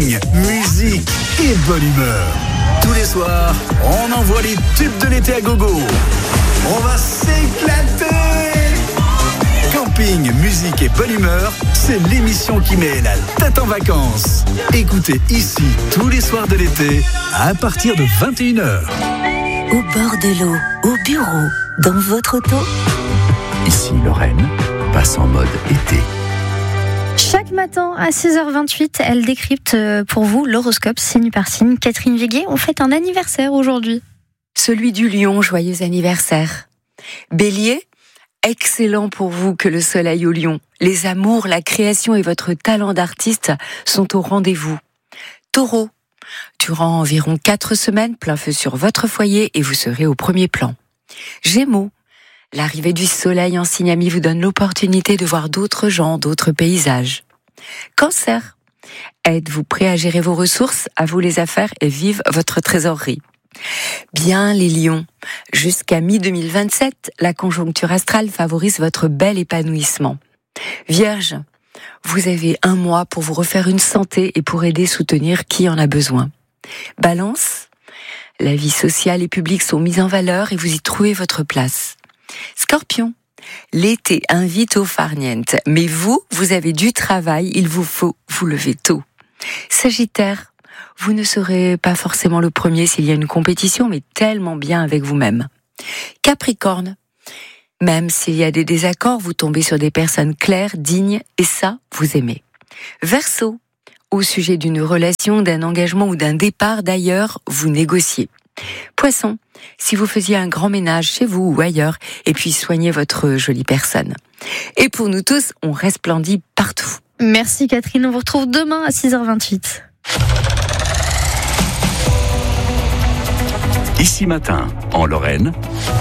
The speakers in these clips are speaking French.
camping, musique et bonne humeur. Tous les soirs, on envoie les tubes de l'été à gogo. On va s'éclater. Camping, musique et bonne humeur, c'est l'émission qui met la tête en vacances. Écoutez ici tous les soirs de l'été à partir de 21h. Au bord de l'eau, au bureau, dans votre auto. Ici Lorraine passe en mode été. Chaque matin à 6h28, elle décrypte pour vous l'horoscope signe par signe. Catherine Viguier, on fête un anniversaire aujourd'hui. Celui du lion, joyeux anniversaire. Bélier, excellent pour vous que le soleil au lion. Les amours, la création et votre talent d'artiste sont au rendez-vous. Taureau, durant environ 4 semaines, plein feu sur votre foyer et vous serez au premier plan. Gémeaux, l'arrivée du soleil en signe ami vous donne l'opportunité de voir d'autres gens, d'autres paysages. Cancer, êtes-vous prêt à gérer vos ressources, à vous les affaires et vive votre trésorerie. Bien les lions, jusqu'à mi-2027, la conjoncture astrale favorise votre bel épanouissement. Vierge, vous avez 1 mois pour vous refaire une santé et pour aider, soutenir qui en a besoin. Balance, la vie sociale et publique sont mises en valeur et vous y trouvez votre place. Scorpion, l'été invite au farniente, mais vous avez du travail, il vous faut vous lever tôt. Sagittaire, vous ne serez pas forcément le premier s'il y a une compétition, mais tellement bien avec vous-même. Capricorne, même s'il y a des désaccords, vous tombez sur des personnes claires, dignes, et ça, vous aimez. Verseau, au sujet d'une relation, d'un engagement ou d'un départ d'ailleurs, vous négociez. Poisson, si vous faisiez un grand ménage chez vous ou ailleurs, et puis soignez votre jolie personne. Et pour nous tous, on resplendit partout. Merci Catherine, on vous retrouve demain à 6h28. Ici Matin, en Lorraine,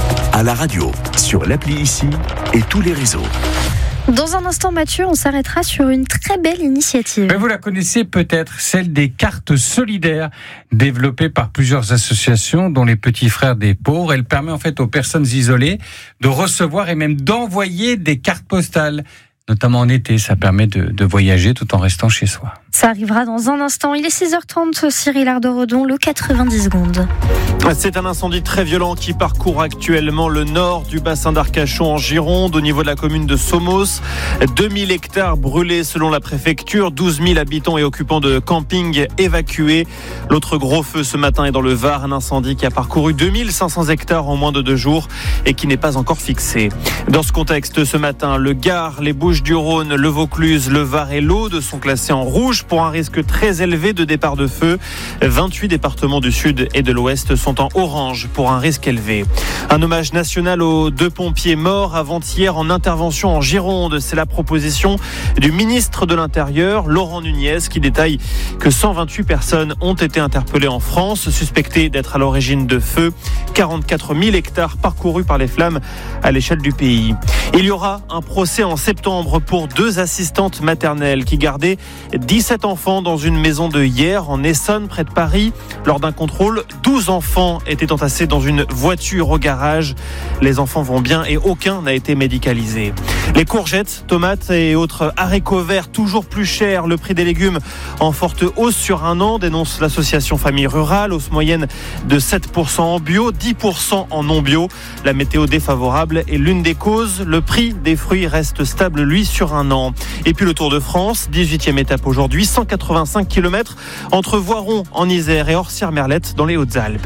à la radio, sur l'appli Ici et tous les réseaux. Dans un instant, Mathieu, on s'arrêtera sur une très belle initiative. Mais vous la connaissez peut-être, celle des cartes solidaires développées par plusieurs associations, dont les Petits Frères des Pauvres. Elle permet en fait aux personnes isolées de recevoir et même d'envoyer des cartes postales. Notamment en été, ça permet de voyager tout en restant chez soi. Ça arrivera dans un instant. Il est 6h30, Cyril Ardoredon, le 90 secondes. C'est un incendie très violent qui parcourt actuellement le nord du bassin d'Arcachon en Gironde, au niveau de la commune de Somos. 2000 hectares brûlés selon la préfecture, 12 000 habitants et occupants de camping évacués. L'autre gros feu ce matin est dans le Var, un incendie qui a parcouru 2500 hectares en moins de 2 jours et qui n'est pas encore fixé. Dans ce contexte, ce matin, le Gard, les Bouches-du-Rhône, le Vaucluse, le Var et l'Aude sont classés en rouge pour un risque très élevé de départ de feu. 28 départements du sud et de l'ouest sont en orange pour un risque élevé. Un hommage national aux 2 pompiers morts avant-hier en intervention en Gironde. C'est la proposition du ministre de l'Intérieur, Laurent Nunez, qui détaille que 128 personnes ont été interpellées en France, suspectées d'être à l'origine de feux. 44 000 hectares parcourus par les flammes à l'échelle du pays. Il y aura un procès en septembre pour 2 assistantes maternelles qui gardaient 17 enfants dans une maison de Hyères en Essonne, près de Paris. Lors d'un contrôle, 12 enfants étaient entassés dans une voiture au garage. Les enfants vont bien et aucun n'a été médicalisé. Les courgettes, tomates et autres haricots verts toujours plus chers. Le prix des légumes en forte hausse sur un an, dénonce l'association Famille Rurale. Hausse moyenne de 7% en bio, 10% en non bio. La météo défavorable est l'une des causes. Le prix des fruits reste stable, lui, sur un an. Et puis le Tour de France, 18e étape aujourd'hui, 185 km entre Voiron en Isère et Orsières-Merlette dans les Hautes-Alpes.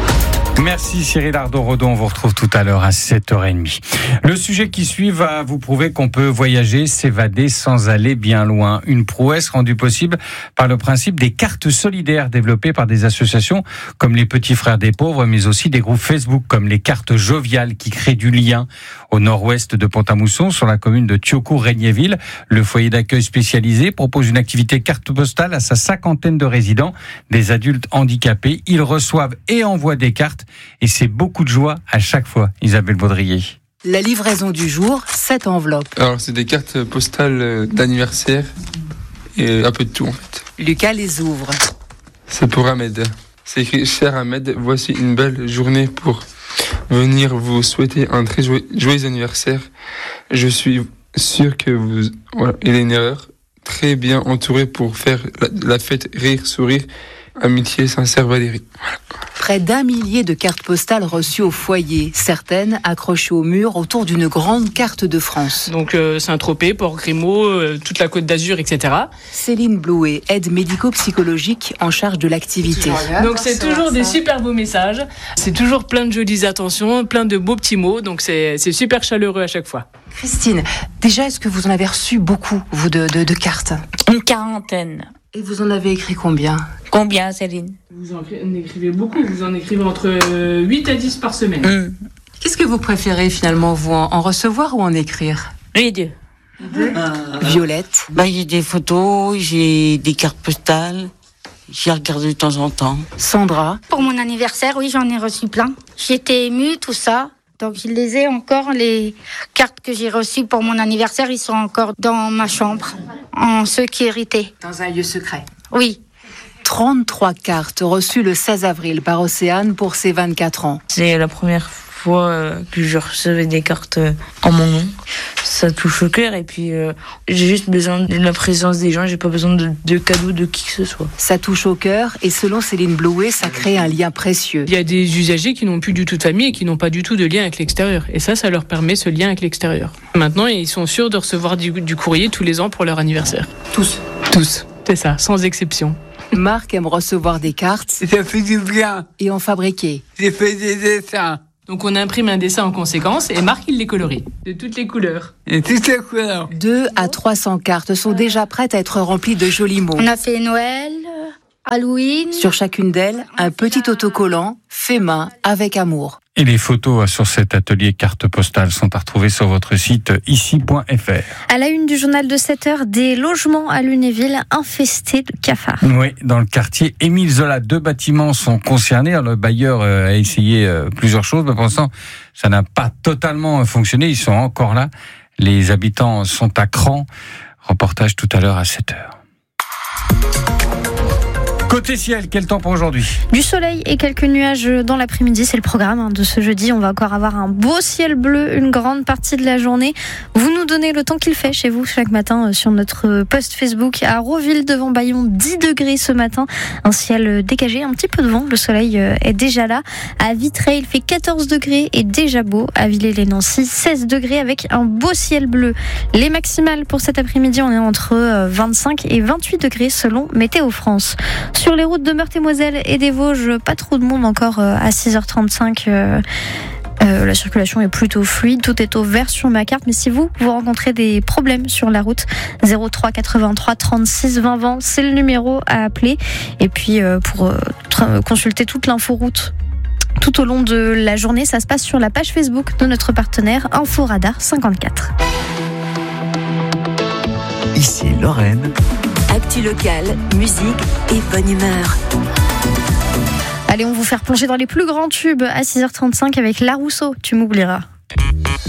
Merci Cyril Ardoredon, on vous retrouve tout à l'heure à 7h30. Le sujet qui suit va vous prouver qu'on peut voyager, s'évader sans aller bien loin. Une prouesse rendue possible par le principe des cartes solidaires développées par des associations comme les Petits Frères des Pauvres, mais aussi des groupes Facebook comme les cartes joviales qui créent du lien. Au nord-ouest de Pont-à-Mousson, sur la commune de Thiaucourt-Régniéville, le foyer d'accueil spécialisé propose une activité carte postale à sa 50aine de résidents, des adultes handicapés. Ils reçoivent et envoient des cartes et c'est beaucoup de joie à chaque fois. Isabelle Baudrier. La livraison du jour, 7 enveloppes. Alors c'est des cartes postales d'anniversaire et un peu de tout en fait. Lucas les ouvre. C'est pour Ahmed. C'est écrit: cher Ahmed, voici une belle journée pour venir vous souhaiter un très joyeux anniversaire. Je suis sûr que il est une erreur. très bien entouré pour faire la fête, rire, sourire. Amitié sincère, Valérie. Voilà. Près d'1 millier de cartes postales reçues au foyer, certaines accrochées au mur autour d'une grande carte de France. Donc Saint-Tropez, Port-Grimaud, toute la Côte d'Azur, etc. Céline Blouet, aide médico-psychologique en charge de l'activité. Donc c'est toujours des super beaux messages, c'est toujours plein de jolies attentions, plein de beaux petits mots, donc c'est super chaleureux à chaque fois. Christine, déjà, est-ce que vous en avez reçu beaucoup, vous, de cartes ? Une quarantaine. Et vous en avez écrit combien ? Combien, Céline ? Vous en écrivez beaucoup, vous en écrivez entre 8 à 10 par semaine. Qu'est-ce que vous préférez finalement, vous, en recevoir ou en écrire ? Les deux. Violette ? J'ai des photos, j'ai des cartes postales, j'y regarde de temps en temps. Sandra ? Pour mon anniversaire, oui, j'en ai reçu plein. J'étais émue, tout ça. Donc je les ai encore, les cartes que j'ai reçues pour mon anniversaire, ils sont encore dans ma chambre, en sécurité. Dans un lieu secret ? Oui. 33 cartes reçues le 16 avril par Océane pour ses 24 ans. C'est la première fois que je recevais des cartes en mon nom. Ça touche au cœur et puis j'ai juste besoin de la présence des gens, j'ai pas besoin de cadeaux de qui que ce soit. Ça touche au cœur et selon Céline Blouet, ça crée un lien précieux. Il y a des usagers qui n'ont plus du tout de famille et qui n'ont pas du tout de lien avec l'extérieur. Et ça leur permet ce lien avec l'extérieur. Maintenant, ils sont sûrs de recevoir du courrier tous les ans pour leur anniversaire. Tous. C'est ça, sans exception. Marc aime recevoir des cartes. Ça fait du bien. Et en fabriquer. J'ai fait des dessins. Donc on imprime un dessin en conséquence et Marc il les colorie de toutes les couleurs. Et toutes les couleurs. 200 à 300 cartes sont déjà prêtes à être remplies de jolis mots. On a fait Noël, Halloween. Sur chacune d'elles, un petit autocollant fait main avec amour. Et les photos sur cet atelier carte postale sont à retrouver sur votre site ici.fr. À la une du journal de 7h, des logements à Lunéville infestés de cafards. Oui, dans le quartier Émile Zola, 2 bâtiments sont concernés. Alors, le bailleur a essayé plusieurs choses, mais pour l'instant, ça n'a pas totalement fonctionné. Ils sont encore là. Les habitants sont à cran. Reportage tout à l'heure à 7h. Côté ciel, quel temps pour aujourd'hui ? Du soleil et quelques nuages dans l'après-midi, c'est le programme de ce jeudi. On va encore avoir un beau ciel bleu une grande partie de la journée. Vous nous donnez le temps qu'il fait chez vous chaque matin sur notre post Facebook. À Roville devant Bayon, 10 degrés ce matin. Un ciel dégagé, un petit peu de vent. Le soleil est déjà là. À Vitré, il fait 14 degrés et déjà beau. À Villers-les-Nancy, 16 degrés avec un beau ciel bleu. Les maximales pour cet après-midi, on est entre 25 et 28 degrés selon Météo France. Sur les routes de Meurthe-et-Moselle et des Vosges, pas trop de monde encore à 6h35. La circulation est plutôt fluide, tout est au vert sur ma carte. Mais si vous rencontrez des problèmes sur la route, 03 83 36 20 20, c'est le numéro à appeler. Et puis pour consulter toute l'inforoute tout au long de la journée, ça se passe sur la page Facebook de notre partenaire Inforadar 54. Ici Lorraine. Actu locale, musique et bonne humeur. Allez, on vous fait replonger dans les plus grands tubes à 6h35 avec La Rousseau, tu m'oublieras.